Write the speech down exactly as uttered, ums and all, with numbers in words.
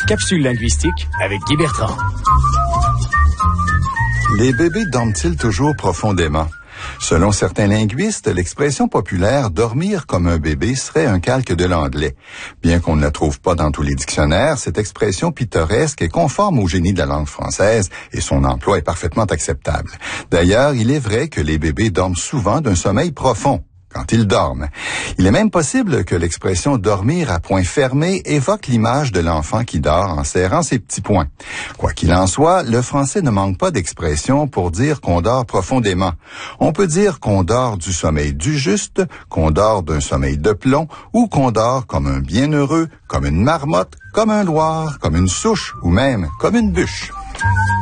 Capsule linguistique avec Guy Bertrand. Les bébés dorment-ils toujours profondément? Selon certains linguistes, l'expression populaire « dormir comme un bébé » serait un calque de l'anglais. Bien qu'on ne la trouve pas dans tous les dictionnaires, cette expression pittoresque est conforme au génie de la langue française et son emploi est parfaitement acceptable. D'ailleurs, il est vrai que les bébés dorment souvent d'un sommeil profond quand ils dorment. Il est même possible que l'expression « dormir à poings fermés » évoque l'image de l'enfant qui dort en serrant ses petits poings. Quoi qu'il en soit, le français ne manque pas d'expressions pour dire qu'on dort profondément. On peut dire qu'on dort du sommeil du juste, qu'on dort d'un sommeil de plomb, ou qu'on dort comme un bienheureux, comme une marmotte, comme un loir, comme une souche ou même comme une bûche.